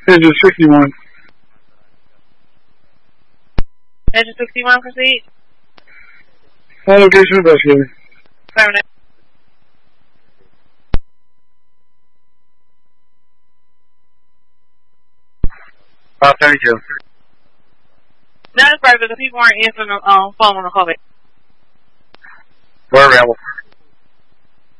Engine 61. Engine 61, proceed. On location investigating. Affirmative. About 32. That is perfect. The people aren't answering the phone on the call. We're available.